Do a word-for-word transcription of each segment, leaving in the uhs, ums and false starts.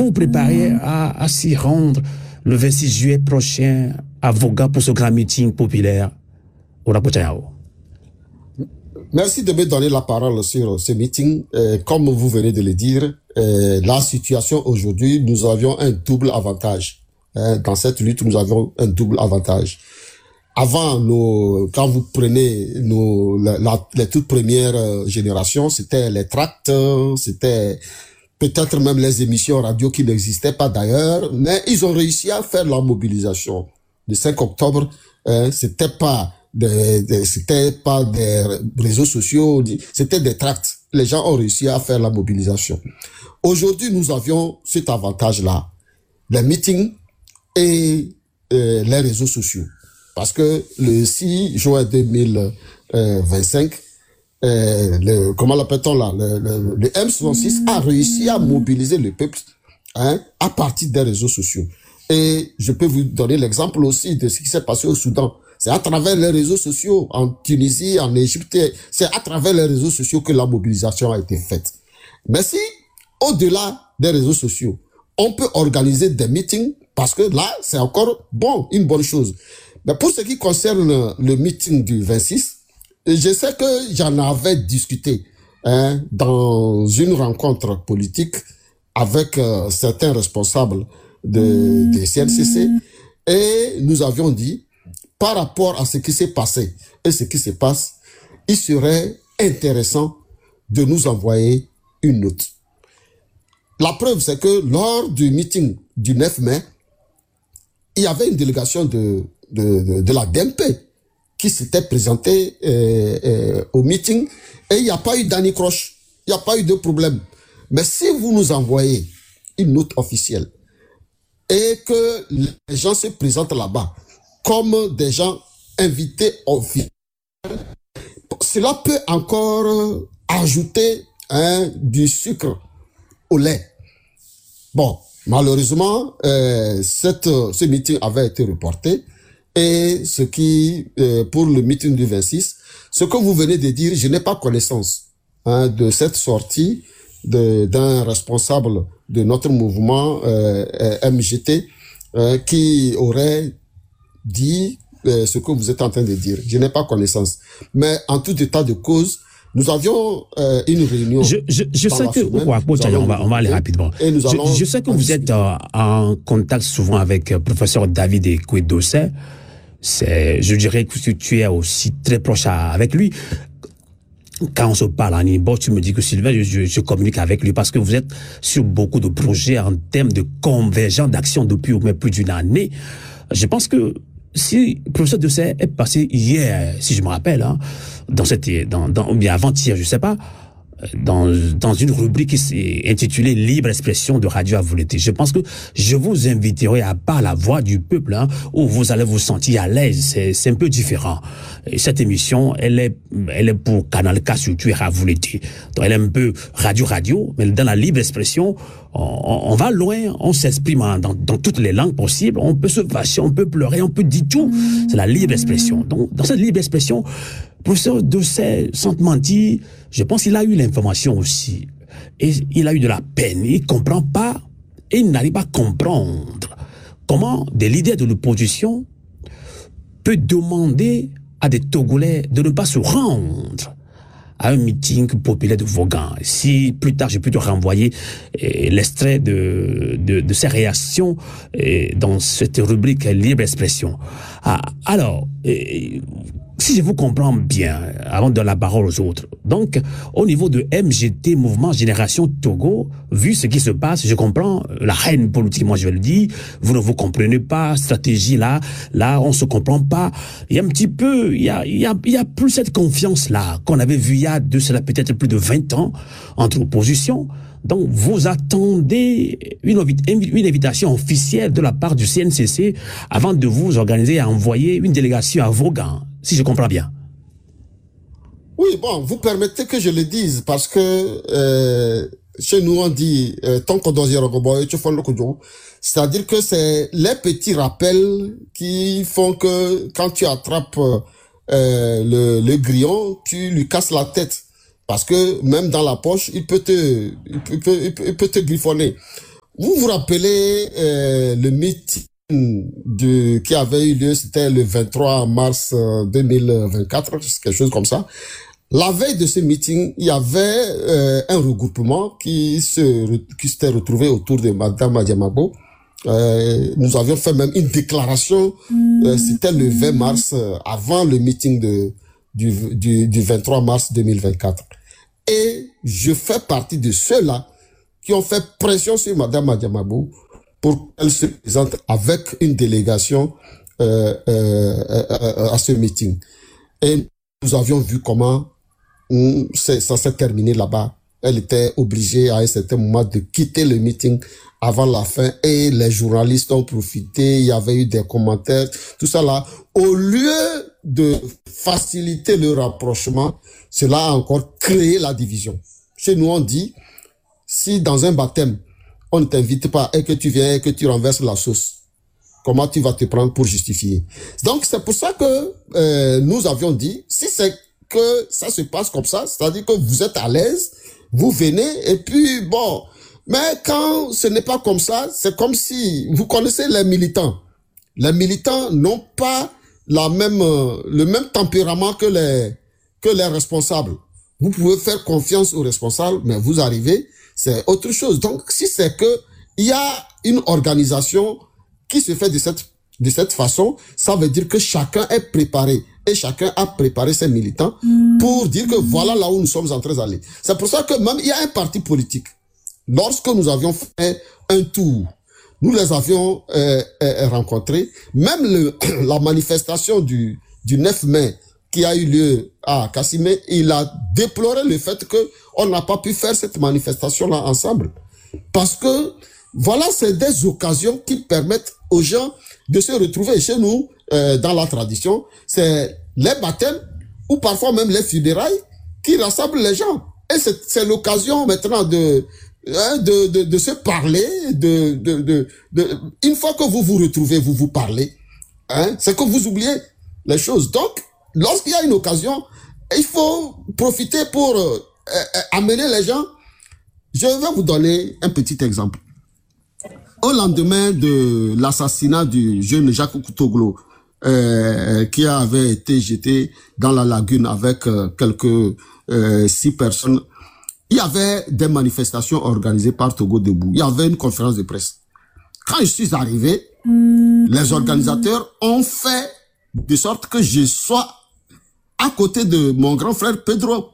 vous vous préparez à, à s'y rendre le vingt-six juillet prochain à Voga pour ce grand meeting populaire au Rapochayao. Merci de me donner la parole sur ce meeting. Euh, comme vous venez de le dire, euh, la situation aujourd'hui, nous avions un double avantage. Hein, dans cette lutte, nous avions un double avantage. Avant, nos, quand vous prenez nos, la, la, les toutes premières euh, générations, c'était les tracts, c'était peut-être même les émissions radio qui n'existaient pas d'ailleurs, mais ils ont réussi à faire la mobilisation. Le cinq octobre, hein, c'était pas des, des, c'était pas des réseaux sociaux, c'était des tracts. Les gens ont réussi à faire la mobilisation. Aujourd'hui, nous avions cet avantage-là, les meetings et euh, les réseaux sociaux. Parce que le six juin deux mille vingt-cinq, euh, le, comment l'appelle-t-on là, le, le, le M soixante-six a réussi à mobiliser le peuple, hein, à partir des réseaux sociaux. Et je peux vous donner l'exemple aussi de ce qui s'est passé au Soudan. C'est à travers les réseaux sociaux, en Tunisie, en Égypte, c'est à travers les réseaux sociaux que la mobilisation a été faite. Mais si, au-delà des réseaux sociaux, on peut organiser des meetings, parce que là, c'est encore bon, une bonne chose. Mais pour ce qui concerne le meeting du vingt-six, je sais que j'en avais discuté hein, dans une rencontre politique avec euh, certains responsables de, de C N C C et nous avions dit, par rapport à ce qui s'est passé et ce qui se passe, il serait intéressant de nous envoyer une note. La preuve, c'est que lors du meeting du neuf mai, il y avait une délégation de, de, de, de la D M P qui s'était présentée euh, euh, au meeting et il n'y a pas eu d'anicroche, il n'y a pas eu de problème. Mais si vous nous envoyez une note officielle et que les gens se présentent là-bas comme des gens invités officiels, cela peut encore ajouter hein, du sucre au lait. Bon, malheureusement, euh, cette, ce meeting avait été reporté et ce qui, euh, pour le meeting du vingt-six, ce que vous venez de dire, je n'ai pas connaissance hein, de cette sortie de, d'un responsable de notre mouvement euh, M G T euh, qui aurait dit euh, ce que vous êtes en train de dire. Je n'ai pas connaissance. Mais en tout état de cause, nous avions euh, une réunion. Je, je, je sais que semaine, ouais, bon, on, va, on va aller rapidement. Et nous je, je sais que vous êtes euh, en contact souvent avec euh, professeur David Ekwe-Dossé. C'est, je dirais que tu es aussi très proche à, avec lui. Quand on se parle en Ibo, tu me dis que Sylvain, je, je, je communique avec lui parce que vous êtes sur beaucoup de projets en termes de convergence d'action depuis au moins plus d'une année. Je pense que si le professeur Dossé est passé hier, si je me rappelle, hein, dans cette, dans, dans, ou bien avant-hier, je sais pas, dans, dans une rubrique qui s'est intitulée Libre expression de Radio à volonté. Je pense que je vous inviterai à part la voix du peuple, hein, où vous allez vous sentir à l'aise. C'est, c'est un peu différent. Et cette émission, elle est, elle est pour Canal K surtout et à volonté. Donc, elle est un peu radio-radio, mais dans la libre expression, on, on va loin, on s'exprime dans, dans toutes les langues possibles, on peut se fâcher, on peut pleurer, on peut dire tout. C'est la libre expression. Donc, dans cette libre expression, professeur Dossé, sans te mentir, je pense qu'il a eu l'information aussi. Et il a eu de la peine. Il ne comprend pas, et il n'arrive pas à comprendre comment des leaders de l'opposition peuvent demander à des Togolais de ne pas se rendre à un meeting populaire de Vaughan. Si plus tard, je peux te renvoyer eh, l'extrait de, de, de ces réactions eh, dans cette rubrique Libre Expression. Ah, alors, eh, si je vous comprends bien, avant de donner la parole aux autres, donc, au niveau de M G T, Mouvement Génération Togo, vu ce qui se passe, je comprends la haine politique, moi je vais le dire, vous ne vous comprenez pas, stratégie là, là, on se comprend pas. Il y a un petit peu, il y a, il y a, il y a plus cette confiance-là qu'on avait vu il y a de cela peut-être plus de vingt ans entre oppositions. Donc, vous attendez une, une invitation officielle de la part du C N C C avant de vous organiser à envoyer une délégation à Vaughan, si je comprends bien. Oui, bon, vous permettez que je le dise parce que euh, chez nous on dit euh, c'est-à-dire que c'est les petits rappels qui font que quand tu attrapes euh, le, le grillon, tu lui casses la tête. Parce que même dans la poche, il peut te, il peut, il peut, il peut te griffonner. vous vous rappelez euh, le meeting de, qui avait eu lieu, c'était le vingt-trois mars deux mille vingt-quatre, quelque chose comme ça. La veille de ce meeting, il y avait euh, un regroupement qui se qui s'était retrouvé autour de Madame Adiamabo. Euh, nous avions fait même une déclaration, euh, c'était le vingt mars, euh, avant le meeting de du, du, du vingt-trois mars deux mille vingt-quatre. Et je fais partie de ceux-là qui ont fait pression sur Madame Adiamabo pour qu'elle se présente avec une délégation euh, euh, euh, à ce meeting. Et nous avions vu comment ça s'est terminé là-bas. Elle était obligée à un certain moment de quitter le meeting avant la fin et les journalistes ont profité, il y avait eu des commentaires, tout ça là. Au lieu de faciliter le rapprochement, cela a encore créé la division. Chez nous, on dit, si dans un baptême, on ne t'invite pas et que tu viens et que tu renverses la sauce, comment tu vas te prendre pour justifier? Donc, c'est pour ça que euh, nous avions dit, si c'est que ça se passe comme ça, c'est-à-dire que vous êtes à l'aise, vous venez, et puis bon, mais quand ce n'est pas comme ça, c'est comme si, vous connaissez les militants. Les militants n'ont pas la même, euh, le même tempérament que les, que les responsables. Vous pouvez faire confiance aux responsables, mais vous arrivez, c'est autre chose. Donc, si c'est que il y a une organisation qui se fait de cette, de cette façon, ça veut dire que chacun est préparé. Et chacun a préparé ses militants pour dire que voilà là où nous sommes en train d'aller. C'est pour ça que même il y a un parti politique. Lorsque nous avions fait un tour, nous les avions euh, euh, rencontrés. Même le, la manifestation du, du neuf mai qui a eu lieu à Kassimé, il a déploré le fait que on n'a pas pu faire cette manifestation-là ensemble. Parce que voilà, c'est des occasions qui permettent aux gens de se retrouver. Chez nous, euh, dans la tradition, c'est les baptêmes ou parfois même les funérailles qui rassemblent les gens. Et c'est l'occasion maintenant de, hein, de, de, de se parler. De, de, de, de, une fois que vous vous retrouvez, vous vous parlez. Hein, c'est que vous oubliez les choses. Donc, lorsqu'il y a une occasion, il faut profiter pour euh, euh, amener les gens. Je vais vous donner un petit exemple. Au lendemain de l'assassinat du jeune Jacques Koutoglo, euh, qui avait été jeté dans la lagune avec euh, quelques euh, six personnes, il y avait des manifestations organisées par Togo Debout. Il y avait une conférence de presse. Quand je suis arrivé, mmh. les organisateurs ont fait de sorte que je sois à côté de mon grand frère Pedro.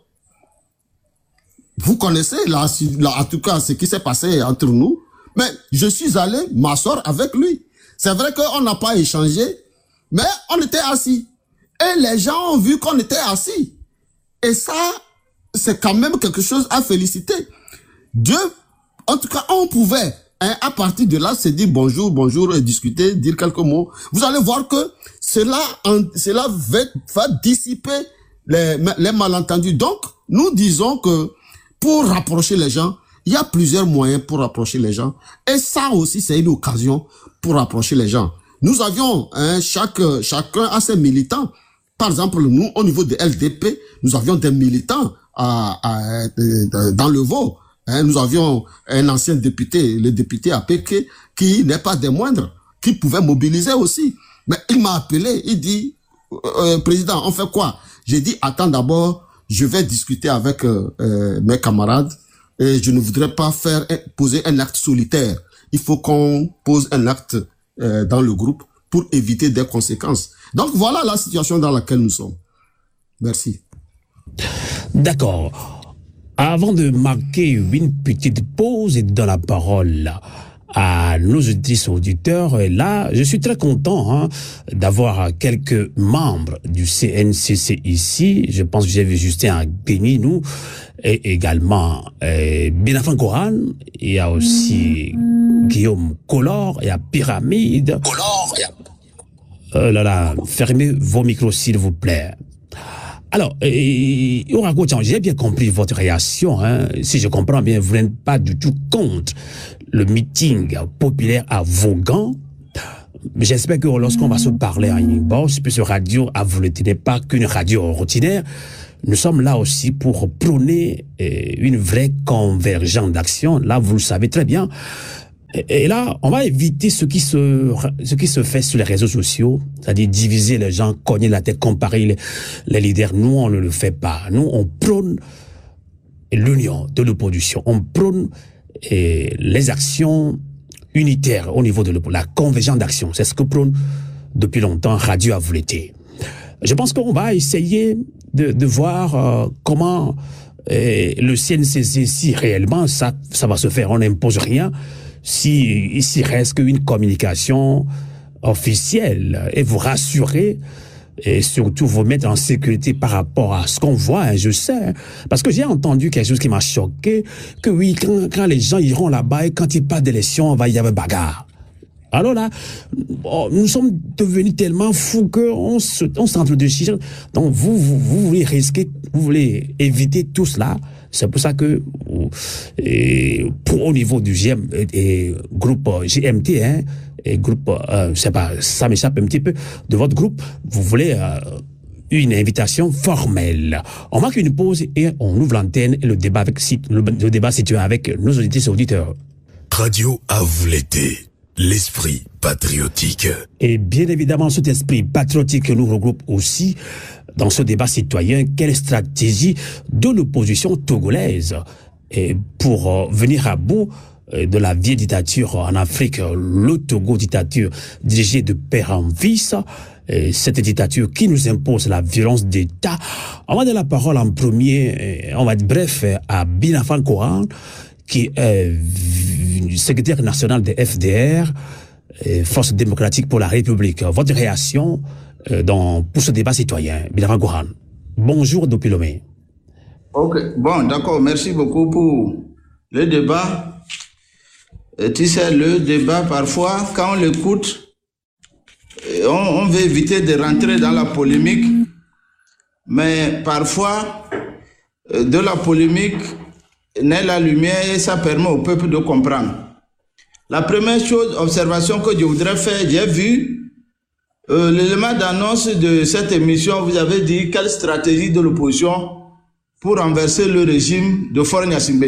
Vous connaissez, là, là, en tout cas, ce qui s'est passé entre nous. Mais je suis allé m'asseoir avec lui. C'est vrai qu'on n'a pas échangé, mais on était assis. Et les gens ont vu qu'on était assis. Et ça, c'est quand même quelque chose à féliciter. Dieu, en tout cas, on pouvait, hein, à partir de là, se dire bonjour, bonjour, et discuter, dire quelques mots. Vous allez voir que cela, en, cela va, va dissiper les, les malentendus. Donc, nous disons que pour rapprocher les gens, il y a plusieurs moyens pour rapprocher les gens. Et ça aussi, c'est une occasion pour rapprocher les gens. Nous avions, hein, chaque, chacun a ses militants. Par exemple, nous, au niveau de L D P, nous avions des militants à, à, à, dans le Vaud. Hein, nous avions un ancien député, le député A P K, qui n'est pas des moindres, qui pouvait mobiliser aussi. Mais il m'a appelé, il dit, euh, président, on fait quoi? J'ai dit, attends d'abord, je vais discuter avec euh, euh, mes camarades. Et je ne voudrais pas faire poser un acte solitaire. Il faut qu'on pose un acte euh, dans le groupe pour éviter des conséquences. Donc voilà la situation dans laquelle nous sommes. Merci. D'accord. Avant de marquer une petite pause et de donner la parole à nos auditeurs, et là, je suis très content hein, d'avoir quelques membres du C N C C ici. Je pense que j'ai vu Justin Agbeni, nous, et également euh, Binafan Koran. Il y a aussi mmh. Guillaume Collor, il y a Pyramide. Collor, il y a... Euh, là, là, fermez vos micros, s'il vous plaît. Alors, euh, j'ai bien compris votre réaction. Hein. Si je comprends bien, vous n'êtes pas du tout contre le meeting populaire à Vaughan. J'espère que lorsqu'on va se parler en inbox, puisque radio, à vous ne tenez pas qu'une radio ordinaire, nous sommes là aussi pour prôner euh, une vraie convergence d'action. Là, vous le savez très bien. Et, et là, on va éviter ce qui se, ce qui se fait sur les réseaux sociaux, c'est-à-dire diviser les gens, cogner la tête, comparer les, les leaders. Nous, on ne le fait pas. Nous, on prône l'union de l'opposition. On prône et, les actions unitaires au niveau de l'opposition, la convergence d'action. C'est ce que prône depuis longtemps Radio Avouleté. Je pense qu'on va essayer de, de voir euh, comment euh, le C N C C, si réellement ça, ça va se faire, on n'impose rien, si ici reste qu'une communication officielle et vous rassurer et surtout vous mettre en sécurité par rapport à ce qu'on voit, hein, je sais, parce que j'ai entendu quelque chose qui m'a choqué, que oui, quand, quand les gens iront là-bas et quand il parlent d'élection, on va y avoir bagarre. Alors là, oh, nous sommes devenus tellement fous qu'on se, on s'entre-déchire. Donc vous, vous, vous voulez risquer, vous voulez éviter tout cela. C'est pour ça que, et pour au niveau du G M, et, et, groupe G M T, hein, et groupe, euh, je sais pas, ça m'échappe un petit peu, de votre groupe, vous voulez euh, une invitation formelle. On marque une pause et on ouvre l'antenne et le débat avec le, le débat situé avec nos auditeurs et auditeurs. Radio Avouleté. L'esprit patriotique. Et bien évidemment, cet esprit patriotique nous regroupe aussi dans ce débat citoyen. Quelle stratégie de l'opposition togolaise et pour euh, venir à bout euh, de la vieille dictature en Afrique, le Togo, dictature dirigée de père en fils, et cette dictature qui nous impose la violence d'État. On va donner la parole en premier, on va être bref, à Binafan Koran, qui est secrétaire national de F D R, Force démocratique pour la République. Votre réaction euh, dans, pour ce débat citoyen, Binafan Koran. Bonjour depuis Lomé. Ok, bon, d'accord, merci beaucoup pour le débat. Et tu sais, le débat, parfois, quand on l'écoute, on, on veut éviter de rentrer dans la polémique, mais parfois, de la polémique, naît la lumière et ça permet au peuple de comprendre. La première chose, observation que je voudrais faire, j'ai vu euh, l'élément d'annonce de cette émission, vous avez dit quelle stratégie de l'opposition pour renverser le régime de Faure Gnassingbé.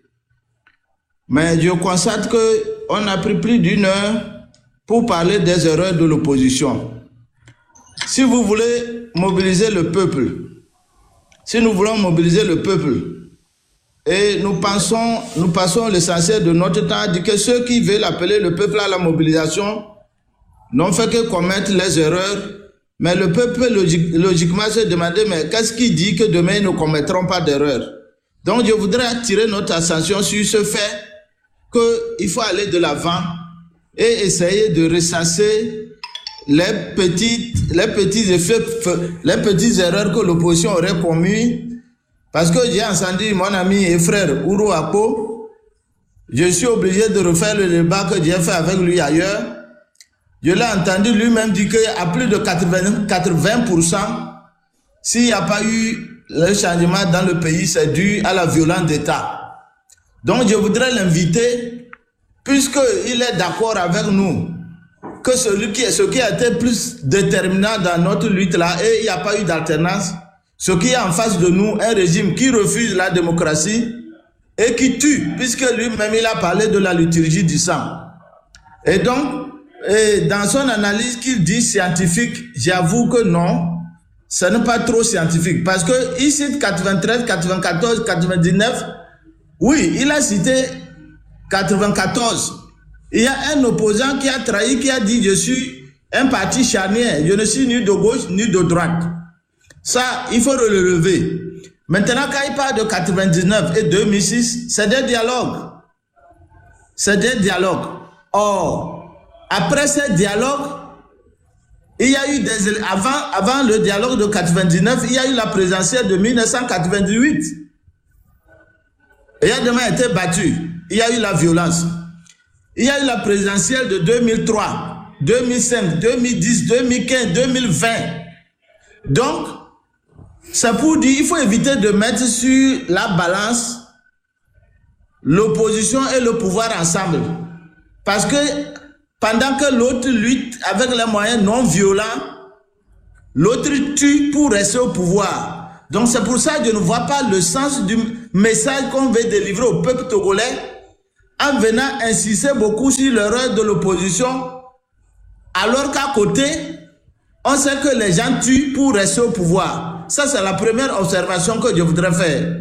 Mais je constate qu'on a pris plus d'une heure pour parler des erreurs de l'opposition. Si vous voulez mobiliser le peuple, si nous voulons mobiliser le peuple, et nous pensons, nous passons l'essentiel de notre temps à dire que ceux qui veulent appeler le peuple à la mobilisation n'ont fait que commettre les erreurs, mais le peuple logique, logiquement se demandait mais qu'est-ce qui dit que demain ils ne commettront pas d'erreur? Donc je voudrais attirer notre attention sur ce fait qu'il faut aller de l'avant et essayer de recenser les petites, les petits effets, les petites erreurs que l'opposition aurait commises. Parce que j'ai entendu mon ami et frère Ouro Akpo, je suis obligé de refaire le débat que j'ai fait avec lui ailleurs. Je l'ai entendu lui-même dire qu'à plus de quatre-vingts pour cent, s'il n'y a pas eu le changement dans le pays, c'est dû à la violence d'État. Donc je voudrais l'inviter, puisqu'il est d'accord avec nous, que celui qui est, ce qui a été plus déterminant dans notre lutte là, et il n'y a pas eu d'alternance, ce qui est en face de nous, un régime qui refuse la démocratie et qui tue, puisque lui-même il a parlé de la liturgie du sang. Et donc, et dans son analyse qu'il dit scientifique, j'avoue que non, ce n'est pas trop scientifique. Parce qu'il cite quatre-vingt-treize, quatre-vingt-quatorze, quatre-vingt-dix-neuf. Oui, il a cité quatre-vingt-quatorze. Il y a un opposant qui a trahi, qui a dit je suis un parti charnière, je ne suis ni de gauche ni de droite. Ça, il faut le relever. Maintenant, quand il parle de quatre-vingt-dix-neuf et deux mille six, c'est des dialogues. C'est des dialogues. Or, après ces dialogues, il y a eu des... Avant, avant le dialogue de quatre-vingt-dix-neuf, il y a eu la présidentielle de mille neuf cent quatre-vingt-dix-huit. Et Adama a été battu. Il y a eu la violence. Il y a eu la présidentielle de deux mille trois, deux mille cinq, deux mille dix, deux mille quinze, deux mille vingt. Donc, c'est pour dire qu'il faut éviter de mettre sur la balance l'opposition et le pouvoir ensemble. Parce que pendant que l'autre lutte avec les moyens non violents, l'autre tue pour rester au pouvoir. Donc c'est pour ça que je ne vois pas le sens du message qu'on veut délivrer au peuple togolais en venant insister beaucoup sur l'erreur de l'opposition, alors qu'à côté, on sait que les gens tuent pour rester au pouvoir. Ça, c'est la première observation que je voudrais faire.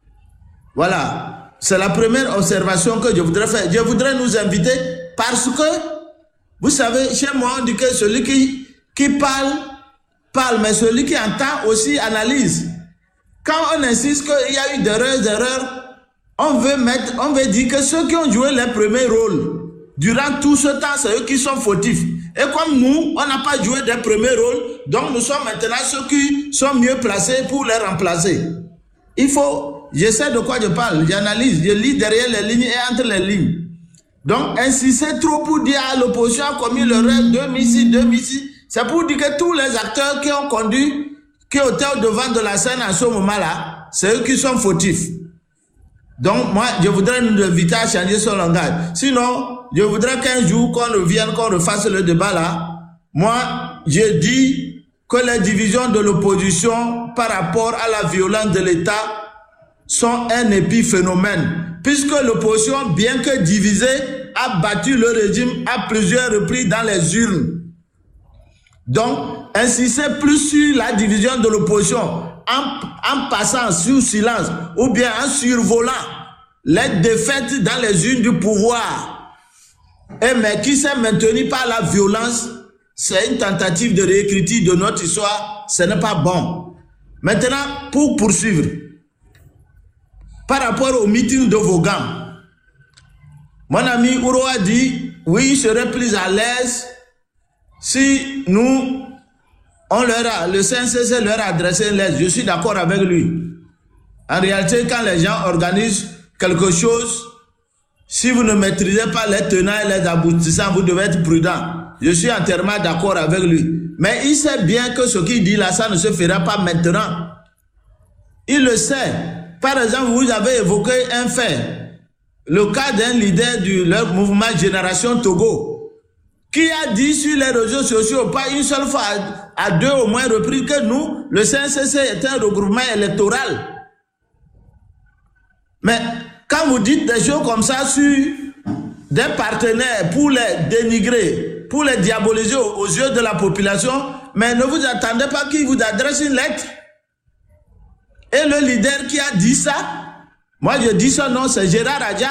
Voilà. C'est la première observation que je voudrais faire. Je voudrais nous inviter parce que, vous savez, chez moi, on dit que celui qui, qui parle, parle, mais celui qui entend aussi analyse. Quand on insiste qu'il y a eu d'erreurs, d'erreurs, on veut mettre, on veut dire que ceux qui ont joué les premiers rôles durant tout ce temps, c'est eux qui sont fautifs. Et comme nous, on n'a pas joué des premiers rôles, donc nous sommes maintenant ceux qui sont mieux placés pour les remplacer. Il faut, je sais de quoi je parle, j'analyse, je lis derrière les lignes et entre les lignes. Donc, insister trop pour dire à l'opposition a commis l'erreur deux mille six, deux mille six, c'est pour dire que tous les acteurs qui ont conduit, qui étaient au devant de la scène à ce moment-là, c'est eux qui sont fautifs. Donc, moi, je voudrais nous inviter à changer son langage. Sinon, je voudrais qu'un jour, qu'on revienne, qu'on refasse le débat là. Moi, je dis que les divisions de l'opposition par rapport à la violence de l'État sont un épiphénomène. Puisque l'opposition, bien que divisée, a battu le régime à plusieurs reprises dans les urnes. Donc, insister plus sur la division de l'opposition en, en passant sous silence ou bien en survolant les défaites dans les urnes du pouvoir, et mais qui s'est maintenu par la violence, c'est une tentative de réécriture de notre histoire, ce n'est pas bon. Maintenant, pour poursuivre, par rapport au meeting de Vaughan, mon ami Ouro a dit, oui, il serait plus à l'aise si nous, on leur a, le C N C C leur a adressé une lettre. Je suis d'accord avec lui. En réalité, quand les gens organisent quelque chose, si vous ne maîtrisez pas les tenants et les aboutissants, vous devez être prudent. Je suis entièrement d'accord avec lui. Mais il sait bien que ce qu'il dit là, ça ne se fera pas maintenant. Il le sait. Par exemple, vous avez évoqué un fait. Le cas d'un leader du leur mouvement Génération Togo, qui a dit sur les réseaux sociaux, pas une seule fois, à deux au moins reprises, que nous, le C N C C est un regroupement électoral. Mais quand vous dites des choses comme ça sur des partenaires pour les dénigrer, pour les diaboliser aux, aux yeux de la population, mais ne vous attendez pas qu'ils vous adressent une lettre. Et le leader qui a dit ça, moi je dis son nom, c'est Gérard Adja.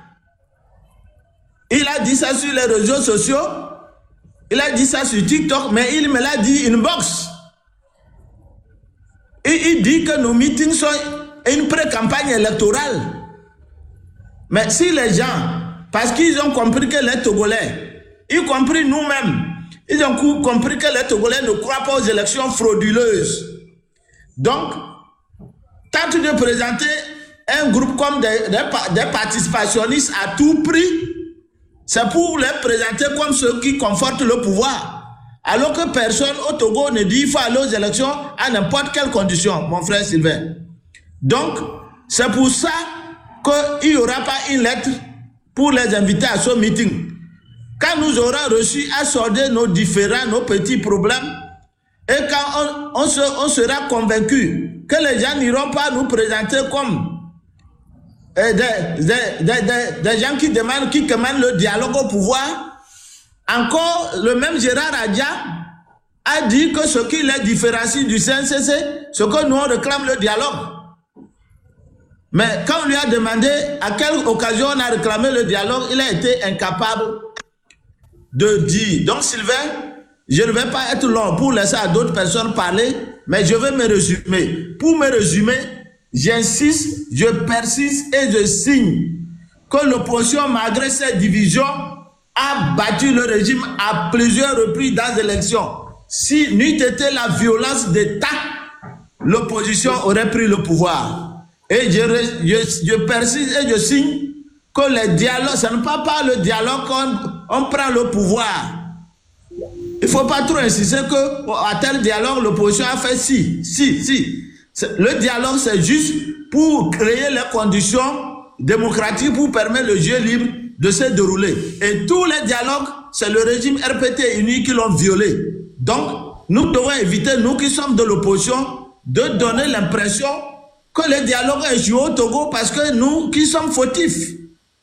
Il a dit ça sur les réseaux sociaux, il a dit ça sur TikTok, mais il me l'a dit inbox. Et il dit que nos meetings sont une pré-campagne électorale. Mais si les gens, parce qu'ils ont compris que les Togolais, y compris nous-mêmes, ils ont compris que les Togolais ne croient pas aux élections frauduleuses. Donc, tant de présenter un groupe comme des, des, des participationnistes à tout prix, c'est pour les présenter comme ceux qui confortent le pouvoir. Alors que personne au Togo ne dit qu'il faut aller aux élections à n'importe quelle condition, mon frère Sylvain. Donc, c'est pour ça qu'il n'y aura pas une lettre pour les inviter à ce meeting. Quand nous aurons reçu à sortir nos différents, nos petits problèmes, et quand on, on, se, on sera convaincu que les gens n'iront pas nous présenter comme euh, des, des, des, des, des gens qui demandent, qui commandent le dialogue au pouvoir, encore le même Gérard Adja a dit que ce qui les différencie du C N C C, ce que nous on réclame le dialogue. Mais quand on lui a demandé à quelle occasion on a réclamé le dialogue, il a été incapable de dire. Donc Sylvain, je ne vais pas être long pour laisser à d'autres personnes parler, mais je vais me résumer. Pour me résumer, j'insiste, je persiste et je signe que l'opposition, malgré ses divisions, a battu le régime à plusieurs reprises dans les élections. Si n'eût été la violence d'État, l'opposition aurait pris le pouvoir. Et je, je, je persiste et je signe que les dialogues, ce n'est pas par le dialogue qu'on on prend le pouvoir. Il ne faut pas trop insister qu'à tel dialogue, l'opposition a fait si, si, si. Le dialogue, c'est juste pour créer les conditions démocratiques pour permettre le jeu libre de se dérouler. Et tous les dialogues, c'est le régime R P T uni qui l'ont violé. Donc, nous devons éviter, nous qui sommes de l'opposition, de donner l'impression que le dialogue est joué au Togo parce que nous qui sommes fautifs.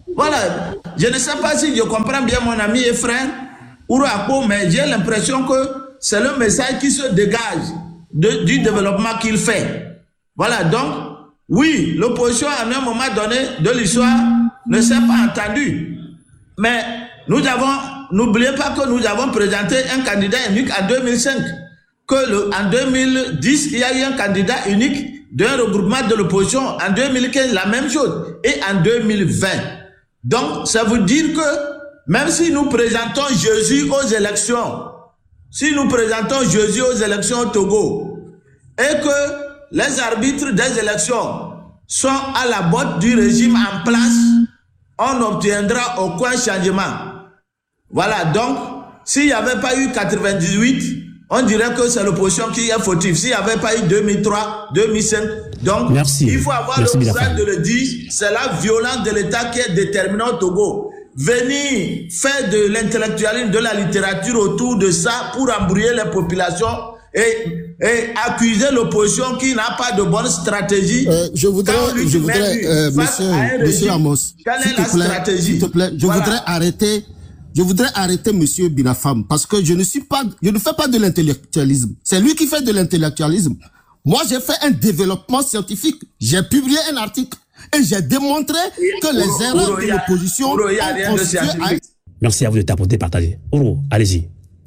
Voilà, je ne sais pas si je comprends bien mon ami et frère Ouro Akpo, mais j'ai l'impression que c'est le message qui se dégage de, du développement qu'il fait. Voilà, donc, oui, l'opposition à un moment donné de l'histoire ne s'est pas entendue. Mais nous avons, n'oubliez pas que nous avons présenté un candidat unique en deux mille cinq. Que le, en deux mille dix, il y a eu un candidat unique d'un regroupement de l'opposition. En deux mille quinze, la même chose. Et en deux mille vingt. Donc, ça veut dire que même si nous présentons Jésus aux élections, si nous présentons Jésus aux élections au Togo, et que les arbitres des élections sont à la botte du régime en place, on n'obtiendra aucun changement. Voilà, donc, s'il n'y avait pas eu quatre-vingt-dix-huit, on dirait que c'est l'opposition qui est fautive. S'il n'y avait pas eu deux mille trois, deux mille cinq, donc Merci. il faut avoir Merci le courage de le dire, c'est la violence de l'État qui est déterminante au Togo. Venir faire de l'intellectualisme, de la littérature autour de ça pour embrouiller les populations et, et accuser l'opposition qui n'a pas de bonne stratégie. Euh, je voudrais, je voudrais euh, monsieur, monsieur Amos, quelle est la plaît, stratégie? S'il te plaît, je voilà. voudrais arrêter, je voudrais arrêter monsieur Binafam parce que je ne suis pas, je ne fais pas de l'intellectualisme. C'est lui qui fait de l'intellectualisme. Moi, j'ai fait un développement scientifique. J'ai publié un article et j'ai démontré que les Ouro, erreurs Ouro, de l'opposition ont constitué à... Merci à vous de t'apporter, partager. Ouro, allez-y.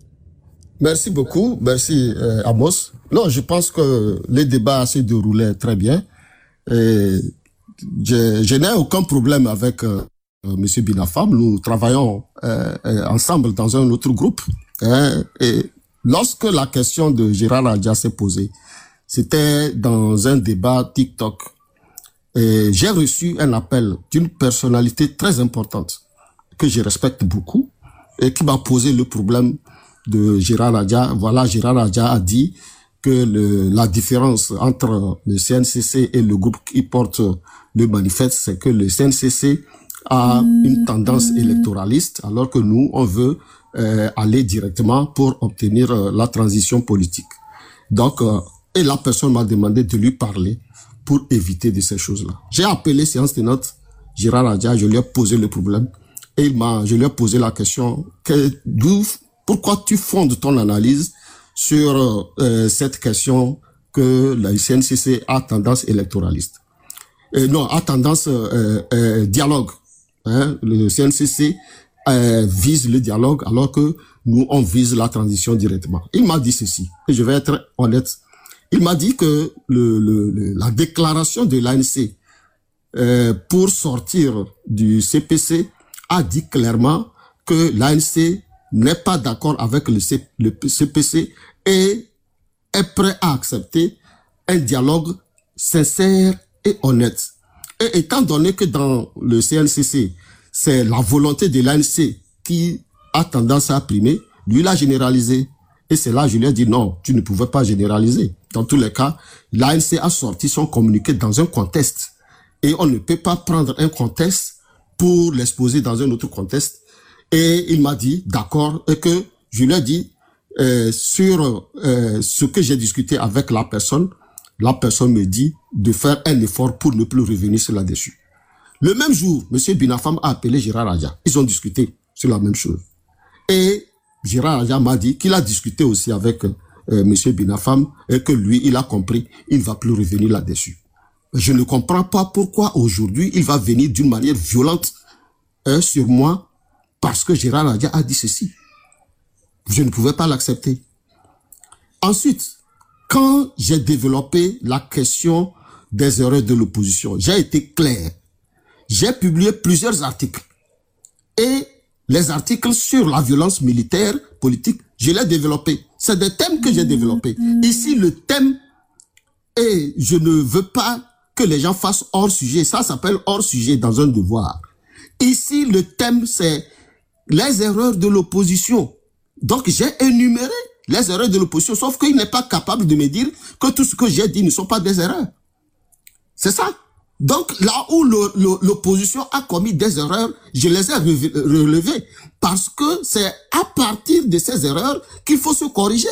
Merci beaucoup. Merci, euh, Amos. Non, je pense que les débats se déroulaient très bien. Et je, je n'ai aucun problème avec euh, monsieur Binafam. Nous travaillons euh, ensemble dans un autre groupe. Hein, et lorsque la question de Gérard Adja s'est posée, c'était dans un débat TikTok. Et j'ai reçu un appel d'une personnalité très importante que je respecte beaucoup et qui m'a posé le problème de Gérard Adja. Voilà, Gérard Adja a dit que le, la différence entre le C N C C et le groupe qui porte le manifeste, c'est que le C N C C a une tendance électoraliste, alors que nous, on veut euh, aller directement pour obtenir euh, la transition politique. Donc, euh, et la personne m'a demandé de lui parler pour éviter de ces choses-là. J'ai appelé séance tenante Gérard Adja, je lui ai posé le problème et il m'a, je lui ai posé la question que, d'où, pourquoi tu fondes ton analyse sur euh, cette question que la C N C C a tendance électoraliste. Et non, a tendance euh, euh, dialogue. Hein? Le C N C C euh, vise le dialogue alors que nous, on vise la transition directement. Il m'a dit ceci, et je vais être honnête. Il m'a dit que le, le, le, la déclaration de l'A N C euh, pour sortir du C P C a dit clairement que l'A N C n'est pas d'accord avec le, C, le C P C et est prêt à accepter un dialogue sincère et honnête. Et étant donné que dans le C N C C, c'est la volonté de l'A N C qui a tendance à primer, lui l'a généralisé. Et c'est là, je lui ai dit non, tu ne pouvais pas généraliser. Dans tous les cas, l'A N C a sorti son communiqué dans un contexte. Et on ne peut pas prendre un contexte pour l'exposer dans un autre contexte. Et il m'a dit, d'accord, et que je lui ai dit, euh, sur euh, ce que j'ai discuté avec la personne, la personne me dit de faire un effort pour ne plus revenir sur là-dessus. Le même jour, M. Binafam a appelé Gérard Adja. Ils ont discuté sur la même chose. Et Gérard Adja m'a dit qu'il a discuté aussi avec euh, M. Binafam et que lui, il a compris, il ne va plus revenir là-dessus. Je ne comprends pas pourquoi aujourd'hui, il va venir d'une manière violente euh, sur moi parce que Gérard Adja a dit ceci. Je ne pouvais pas l'accepter. Ensuite, quand j'ai développé la question des erreurs de l'opposition, j'ai été clair. J'ai publié plusieurs articles. Et les articles sur la violence militaire, politique, je les ai développés. C'est des thèmes que j'ai développés. Ici, le thème, et je ne veux pas que les gens fassent hors sujet. Ça s'appelle hors sujet dans un devoir. Ici, le thème, c'est les erreurs de l'opposition. Donc, j'ai énuméré les erreurs de l'opposition, sauf qu'il n'est pas capable de me dire que tout ce que j'ai dit ne sont pas des erreurs. C'est ça. Donc, là où l'opposition a commis des erreurs, je les ai relevées. Parce que c'est à partir de ces erreurs qu'il faut se corriger.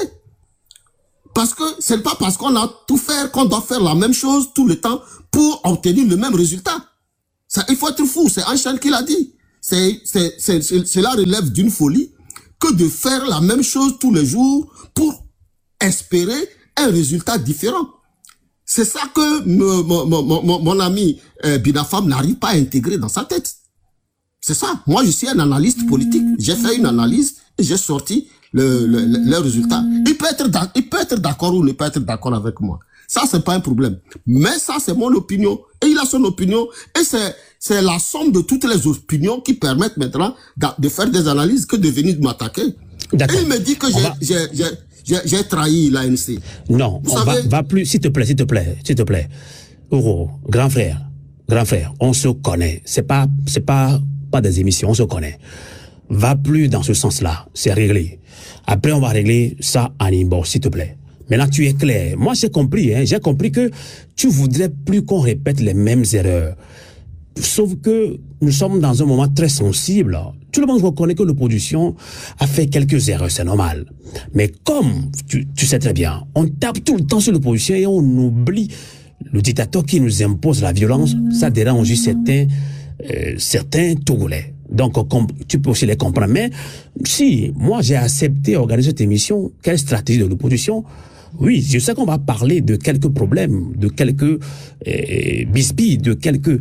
Parce que c'est pas parce qu'on a tout fait qu'on doit faire la même chose tout le temps pour obtenir le même résultat. Ça, il faut être fou, c'est Einstein qui l'a dit. C'est, c'est, c'est, c'est, cela relève d'une folie que de faire la même chose tous les jours pour espérer un résultat différent. C'est ça que me, mon, mon, mon, mon ami euh, Binafam n'arrive pas à intégrer dans sa tête. C'est ça. Moi, je suis un analyste politique. J'ai fait une analyse et j'ai sorti le, le, le, le résultat. Il peut être, il peut être d'accord ou ne pas être d'accord avec moi. Ça, c'est pas un problème. Mais ça, c'est mon opinion. Et il a son opinion. Et c'est, c'est la somme de toutes les opinions qui permettent maintenant de faire des analyses que de venir m'attaquer. Et il me dit que j'ai, va... j'ai, j'ai, j'ai, j'ai trahi l'A N C. Non, Vous on savez... va, va plus, s'il te plaît, s'il te plaît, s'il te plaît. Ouro, grand frère, grand frère, on se connaît. C'est pas, c'est pas, pas des émissions, on se connaît. Va plus dans ce sens-là. C'est réglé. Après, on va régler ça en inbox, s'il te plaît. Maintenant, tu es clair. Moi, j'ai compris, hein, j'ai compris que tu voudrais plus qu'on répète les mêmes erreurs. Sauf que nous sommes dans un moment très sensible. Tout le monde reconnaît que l'opposition a fait quelques erreurs, c'est normal. Mais comme tu, tu sais très bien, on tape tout le temps sur l'opposition et on oublie le dictateur qui nous impose la violence. Ça dérange certains, euh, certains Togolais. Donc, tu peux aussi les comprendre. Mais si moi j'ai accepté organiser cette émission, quelle stratégie de l'opposition? Oui, je sais qu'on va parler de quelques problèmes, de quelques euh, bisbilles, de quelques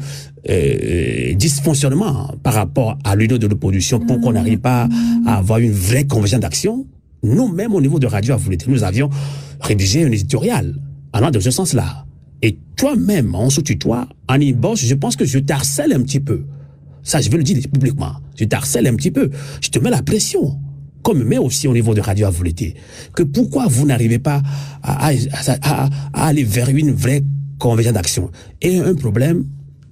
euh, dysfonctionnements par rapport à l'union de l'opposition pour qu'on n'arrive pas à avoir une vraie convergence d'action. Nous-mêmes, au niveau de Radio Avoulété, nous avions rédigé un éditorial allant dans ce sens-là. Et toi-même, on se tutoie, en inbox, je pense que je t'harcèle un petit peu. Ça, je veux le dire publiquement. Je t'harcèle un petit peu. Je te mets la pression. Comme mais aussi au niveau de Radio Avoulété, que pourquoi vous n'arrivez pas à, à, à, à aller vers une vraie convergence d'action. Et un problème,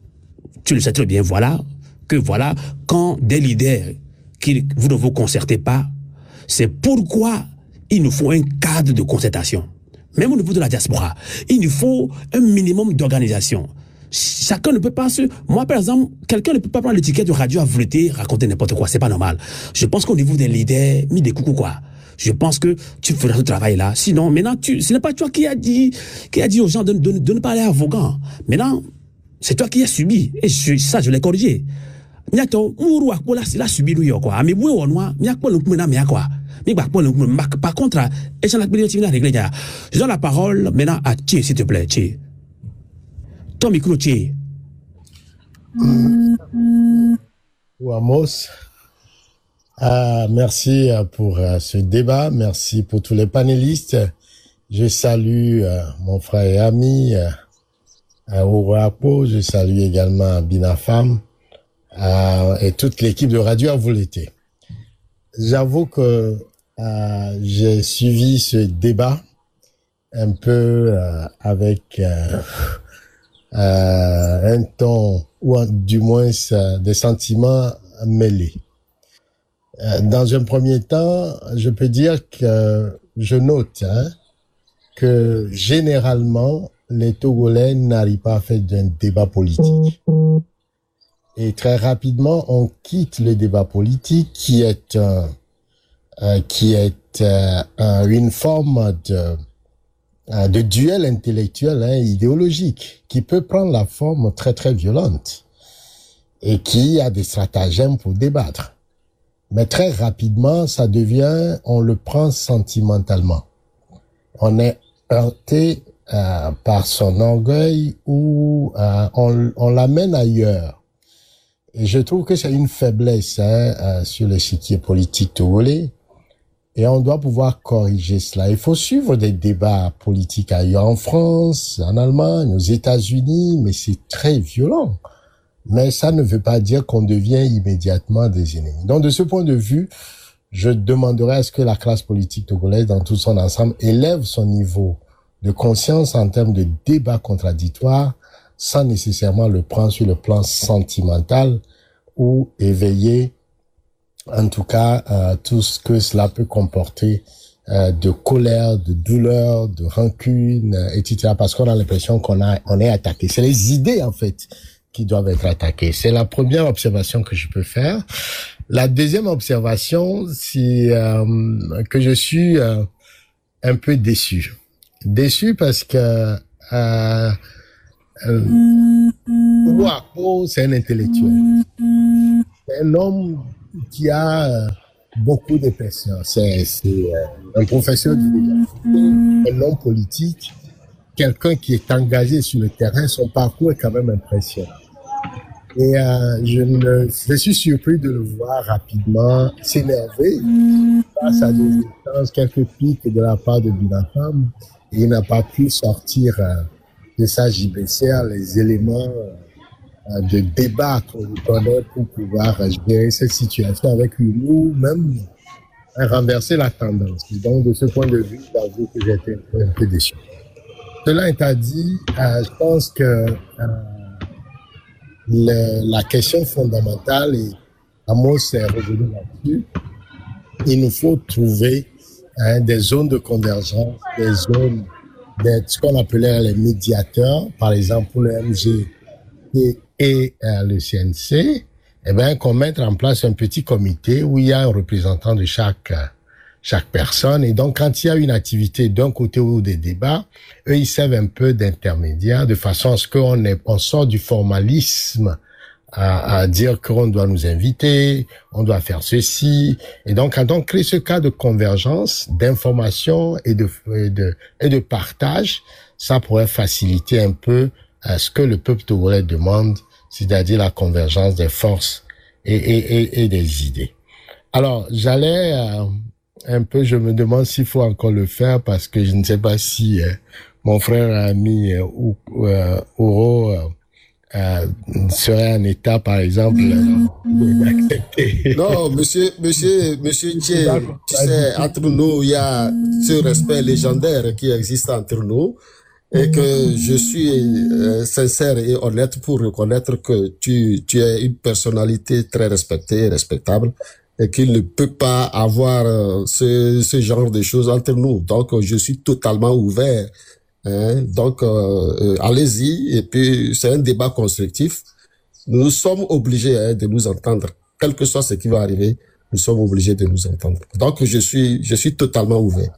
tu le sais très bien, voilà, que voilà, quand des leaders, qui, vous ne vous concertez pas, c'est pourquoi il nous faut un cadre de concertation. Même au niveau de la diaspora, il nous faut un minimum d'organisation. Chacun ne peut pas se... Moi, par exemple, quelqu'un ne peut pas prendre l'étiquette de Radio Avoulété, raconter n'importe quoi. C'est pas normal. Je pense qu'au niveau des leaders, mis des coucous, quoi. Je pense que tu feras ce travail-là. Sinon, maintenant, tu, ce n'est pas toi qui as dit, qui a dit aux gens de, de, de ne pas aller à Vaughan. Maintenant, c'est toi qui as subi. Et je, ça, je l'ai corrigé. Par contre, je donne la parole maintenant à Tché, s'il te plaît, Tché. Ton micro, Tché. Ouamos, euh, merci pour euh, ce débat, merci pour tous les panélistes. Je salue euh, mon frère et ami euh, Ourapo, je salue également Binafam euh, et toute l'équipe de Radio Avoulété. J'avoue que euh, j'ai suivi ce débat un peu euh, avec euh, euh, un ton ou du moins euh, des sentiments mêlés. Euh, dans un premier temps, je peux dire que je note hein, que généralement les Togolais n'arrivent pas à faire d'un débat politique. Et très rapidement, on quitte le débat politique qui est un, euh, qui est euh, une forme de de duel intellectuel, hein, idéologique, qui peut prendre la forme très très violente et qui a des stratagèmes pour débattre. Mais très rapidement, ça devient, on le prend sentimentalement. On est heurté euh, par son orgueil ou euh, on, on l'amène ailleurs. Et je trouve que c'est une faiblesse hein, euh, sur l'échiquier politique togolais. Et on doit pouvoir corriger cela. Il faut suivre des débats politiques ailleurs, en France, en Allemagne, aux États-Unis, mais c'est très violent. Mais ça ne veut pas dire qu'on devient immédiatement des ennemis. Donc, de ce point de vue, je demanderais à ce que la classe politique togolaise, dans tout son ensemble, élève son niveau de conscience en termes de débat contradictoire, sans nécessairement le prendre sur le plan sentimental ou éveiller en tout cas, euh, tout ce que cela peut comporter euh, de colère, de douleur, de rancune, euh, et cetera. Parce qu'on a l'impression qu'on a, on est attaqué. C'est les idées, en fait, qui doivent être attaquées. C'est la première observation que je peux faire. La deuxième observation, c'est euh, que je suis euh, un peu déçu. Déçu parce que euh, euh, Ouakpo, c'est un intellectuel. C'est un homme qui a beaucoup de patience. C'est, c'est un professeur d'université, un homme politique, quelqu'un qui est engagé sur le terrain. Son parcours est quand même impressionnant. Et euh, je, ne, je suis surpris de le voir rapidement s'énerver face à des instances, quelques piques de la part de Binafam. Et il n'a pas pu sortir euh, de sa J B C R les éléments euh, de débat qu'on lui donnait pour pouvoir euh, gérer cette situation avec lui ou même euh, renverser la tendance. Et donc, de ce point de vue, j'avoue que j'étais un peu, un peu déçu. Cela étant dit, euh, je pense que euh, Le, la question fondamentale, et Amos est revenu là-dessus, il nous faut trouver hein, des zones de convergence, des zones, de ce qu'on appelait les médiateurs, par exemple pour le M G et, et euh, le C N C, eh bien, qu'on mette en place un petit comité où il y a un représentant de chaque chaque personne. Et donc, quand il y a une activité d'un côté ou des débats, eux, ils servent un peu d'intermédiaire de façon à ce qu'on est, on sort du formalisme à, à dire qu'on doit nous inviter, on doit faire ceci. Et donc, quand on crée ce cas de convergence, d'information et de, et de, et de partage, ça pourrait faciliter un peu euh, ce que le peuple togolais demande, c'est-à-dire la convergence des forces et, et, et, et des idées. Alors, j'allais, euh, un peu, je me demande s'il faut encore le faire parce que je ne sais pas si euh, mon frère ami euh, ou euh, Oro euh, euh, serait en état, par exemple, euh, d'accepter. Non, monsieur, monsieur, monsieur Thier, tu sais, entre nous, il y a ce respect légendaire qui existe entre nous et que je suis euh, sincère et honnête pour reconnaître que tu, tu es une personnalité très respectée et respectable. Et qu'il ne peut pas avoir euh, ce, ce genre de choses entre nous. Donc, euh, je suis totalement ouvert. Hein. Donc, euh, euh, allez-y. Et puis, c'est un débat constructif. Nous sommes obligés hein, de nous entendre. Quel que soit ce qui va arriver, nous sommes obligés de nous entendre. Donc, je suis, je suis totalement ouvert.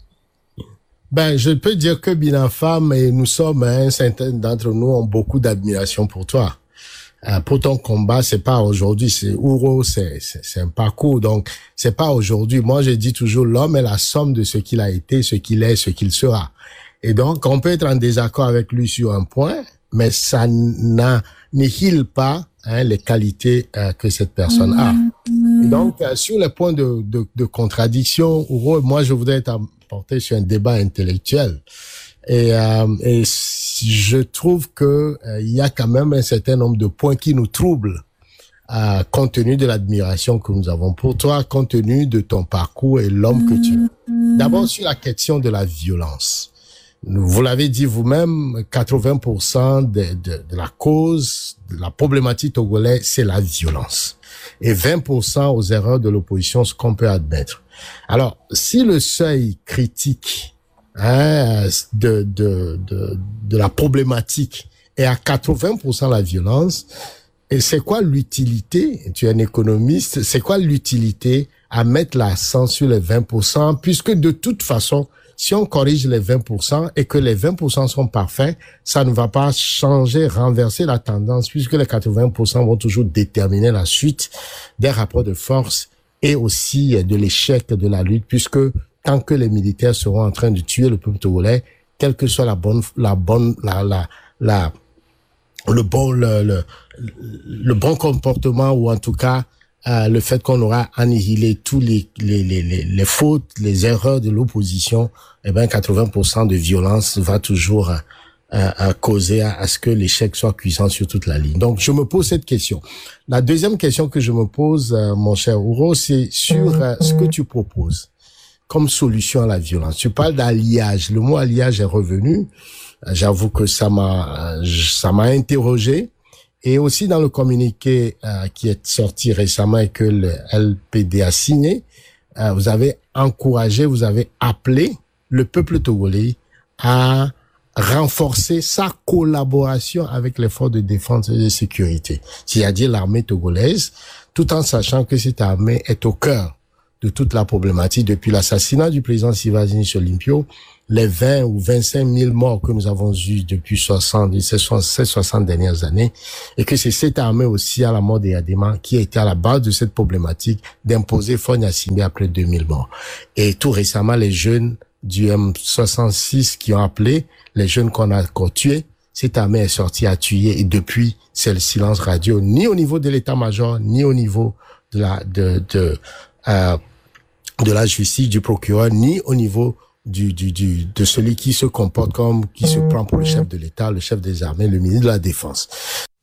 Ben, je peux dire que Binafam et nous sommes, hein, certains d'entre nous ont beaucoup d'admiration pour toi. Euh, pour ton combat, c'est pas aujourd'hui, c'est Ouro, c'est, c'est, c'est un parcours, donc c'est pas aujourd'hui. Moi, je dis toujours, l'homme est la somme de ce qu'il a été, ce qu'il est, ce qu'il sera. Et donc, on peut être en désaccord avec lui sur un point, mais ça n'annihile pas hein, les qualités euh, que cette personne a. Et donc, euh, sur les points de, de, de contradiction, Ouro, moi, je voudrais t'apporter sur un débat intellectuel. Et, euh, et je trouve que euh, il y a quand même un certain nombre de points qui nous troublent, euh, compte tenu de l'admiration que nous avons pour toi, compte tenu de ton parcours et l'homme que tu es. D'abord sur la question de la violence. Vous l'avez dit vous-même, quatre-vingts pour cent de, de, de la cause, de la problématique togolaise, c'est la violence. Et vingt pour cent aux erreurs de l'opposition, ce qu'on peut admettre. Alors, si le seuil critique Hein, de, de, de, de la problématique et à quatre-vingts pour cent la violence. Et c'est quoi l'utilité? Tu es un économiste. C'est quoi l'utilité à mettre l'accent sur les vingt pour cent? Puisque de toute façon, si on corrige les vingt pour cent et que les vingt pour cent sont parfaits, ça ne va pas changer, renverser la tendance puisque les quatre-vingts pour cent vont toujours déterminer la suite des rapports de force et aussi de l'échec de la lutte puisque tant que les militaires seront en train de tuer le peuple togolais, quelle que soit la bonne, la bonne, la, la, la, le bon, le, le, le bon comportement ou en tout cas euh, le fait qu'on aura annihilé tous les, les, les, les, les fautes, les erreurs de l'opposition, eh ben quatre-vingts pour cent de violence va toujours euh, euh, causer à, à ce que l'échec soit cuisant sur toute la ligne. Donc je me pose cette question. La deuxième question que je me pose, euh, mon cher Ouro, c'est sur euh, ce que tu proposes comme solution à la violence. Tu parles d'alliage. Le mot alliage est revenu. J'avoue que ça m'a, ça m'a interrogé. Et aussi dans le communiqué euh, qui est sorti récemment et que le L P D a signé, euh, vous avez encouragé, vous avez appelé le peuple togolais à renforcer sa collaboration avec les forces de défense et de sécurité, c'est-à-dire l'armée togolaise, tout en sachant que cette armée est au cœur de toute la problématique depuis l'assassinat du président Sivasini Solimpio, les vingt ou vingt-cinq mille morts que nous avons eus depuis soixante, ces soixante dernières années, et que c'est cette armée aussi à la mort des Yadema qui a été à la base de cette problématique d'imposer Faure Gnassingbé après deux mille morts. Et tout récemment, les jeunes du M soixante-six qui ont appelé, les jeunes qu'on a encore tués, cette armée est sortie à tuer, et depuis, c'est le silence radio, ni au niveau de l'état-major, ni au niveau de la, de, de, euh, de la justice, du procureur, ni au niveau du, du, du, de celui qui se comporte comme, qui se prend pour le chef de l'État, le chef des armées, le ministre de la Défense.